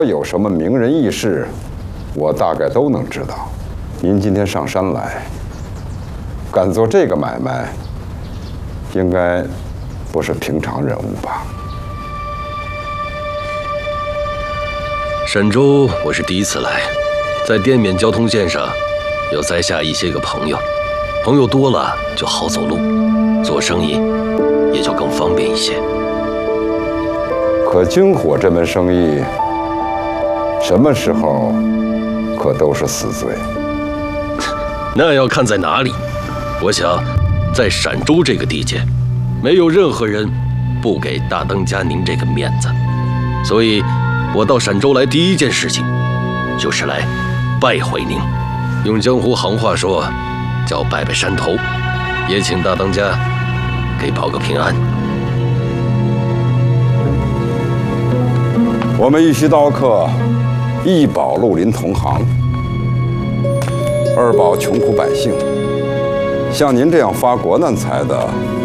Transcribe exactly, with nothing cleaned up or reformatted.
有什么名人轶事，我大概都能知道。您今天上山来，敢做这个买卖，应该不是平常人物吧？ 沈州我是第一次来，在滇缅交通线上，有栽下一些个朋友，朋友多了就好走路，做生意也就更方便一些。 可军火这门生意，什么时候可都是死罪。 那要看在哪里。我想，在陕州这个地界，没有任何人不给大当家您这个面子，所以，我到陕州来第一件事情，就是来拜会您。用江湖行话说，叫拜拜山头，也请大当家给保个平安。 我们玉溪刀客，一保绿林同行，二保穷苦百姓。像您这样发国难财的，